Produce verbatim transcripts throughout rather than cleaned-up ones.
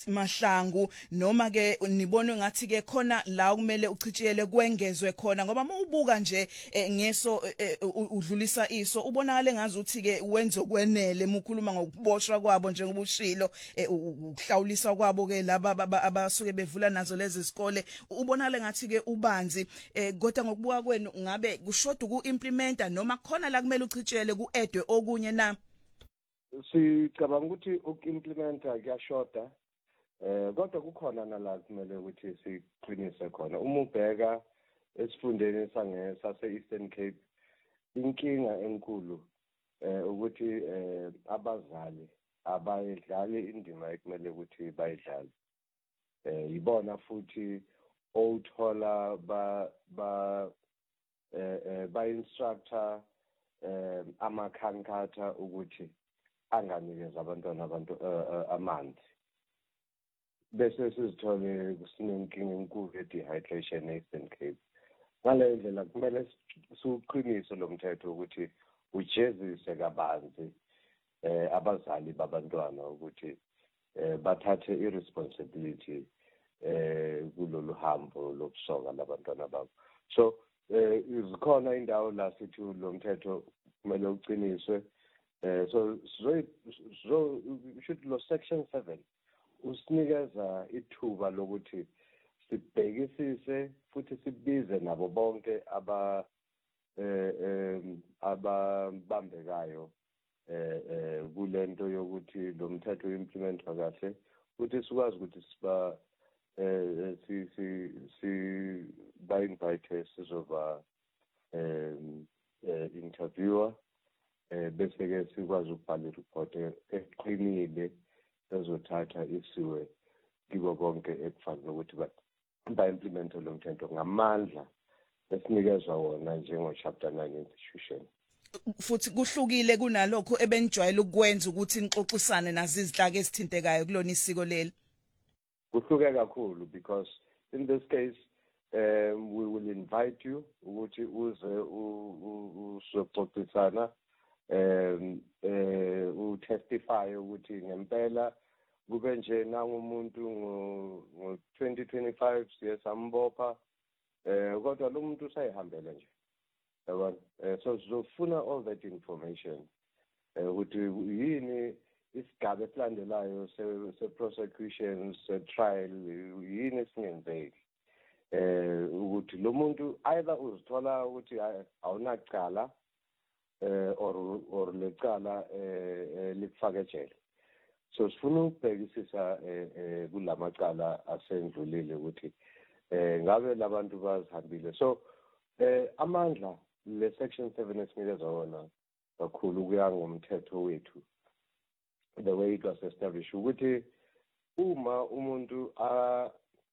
Prince Mahlangu noma ke nibone ngathi ke khona la kumele uchitshele kwengezwe khona ngoba mawubuka nje ngeso udlulisa iso ubonakala ngazi uthi ke wenze okwenele mukhuluma ngokuboshwa kwabo njengoba ushilo ukuhlawulisa kwabo ke laba abasuke bevula nazo lezi izikole ubonakala ngathi ke ubanzi kodwa ngokubuka kwenu ngabe kushoda uku-implementa noma khona la kumele uchitshele ku-edwe okunye na sicabanga ukuthi uku-implementa kuyashoda eh kodwa kukhona nala kumele ukuthi siqinise khona uma ubheka esifundeni sangesa Eastern Cape inkinga enkulu eh ukuthi eh abazali abayidlali indima ekumele ukuthi bayidlale eh yibona futhi othola ba ba eh ba instructor eh amakhankatha ukuthi anganikeza abantwana abantu amanzi bese sizithole kusinenkinga enkulu ye-dehydration e-Eastern Cape ngale ndlela kumele siqinise lo mthetho ukuthi ujezise kabanzi eh abazali babantwana ukuthi eh bathathe irresponsibility eh kulolu hambo lokusoka labantwana babo so eh izikhona indawo la sithi lo mthetho kumele uqiniswe eh so so so should lo section seven usinikeza ithuba lokuthi sibhekisise futhi sibize nabo bonke aba eh ababambekayo eh kulento yokuthi lo mthetho uimplementwa kahle futhi sikwazi ukuthi siba eh si si si ba invite sizoba um interviewer eh bese ke sikwazi ukubhala report eqinile ezothatha isiwe kibo konke ekufanele ukuthi ba implement lo mthetho ngamandla esinikezwa wona njengo chapter nine institution futhi kuhlukile kunalokho ebenijwayele ukwenza ukuthi nixoxisane nazo izinhlaka ezithintekayo kulona isiko leli kuhluke kakhulu because in this case um we will invite you ukuthi uze uzoxoxisana um eh utestify ukuthi ngempela kube nje nangumuntu ngo twenty twenty-five siye sambopha eh kodwa lo muntu usayihambele nje yabona so sizofuna all that information ukuthi yini isigaba esilandelayo se prosecution se trial yini esingenzeki eh ukuthi lo muntu either uzithola ukuthi awunacala eh or or lecala eh likufaka ejele so sifuna ukubhekisisa eh kulamacala asendlulile ukuthi eh ngabe labantu bazihambile so eh amandla le section seven esinikeza wona kakhulu kuya ngomthetho wethu the way it was established ukuthi uma umuntu a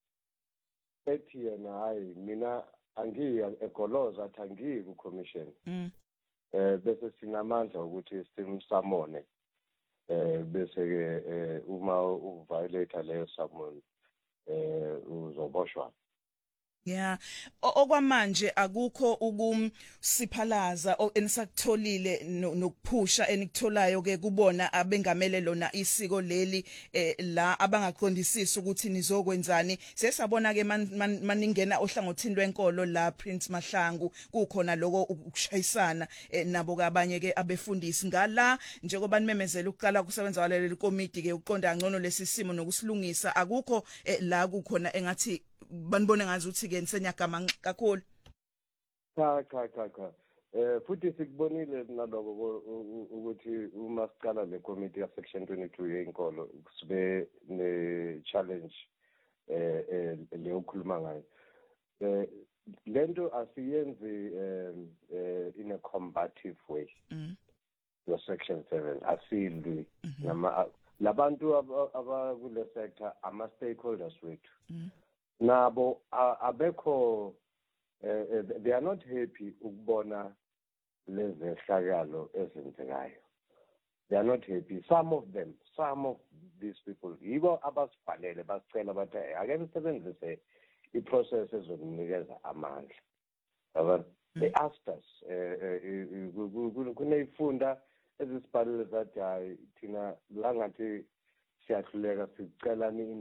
ethi yena hayi mina angiyi egoloza athi angiyi ku commission eh bese sinamandla ukuthi simsamone eh bese ke uma uviolate leyo summon eh uzoboshwa yeah okwamanje akukho ukumsiphalaza enisakutholile nokuphusha eniktholayo ke kubona abengamele lona isiko leli la abangaqondisisi ukuthi nizokwenzani sesabona ke maningena ohlangothini lwenkolo la Prince Mahlangu kukhona lokho ukushayisana nabo kabanye ke abefundisi ngala njengoba nimemezela ukuqala kusebenza waleli committee ke uqonda ngcono lesisimo nokusilungisa akukho la kukhona engathi banibone ngazi ukuthi ke nisenyagama kakhulu cha cha cha cha eh futhi sikubonile naloko ukuthi uma siqala le committee ya section twenty-two yenkolo sibe ne challenge eh le ukhuluma ngayo eh lento asiyenzi eh in a combative way the section seven asilwi nama labantu abakule sector ama stakeholders wethu nabo abekho they are not happy ukubona lezi hlakalo ezenzekayo they are not happy some of them some of these people yibo abasibhalele basicela bathi ake nisebenzise iprocess ezokunikeza amandla yabona they asked us kuneyifunda ezisibhalele zathi hayi thina la ngathi siyahluleka sicela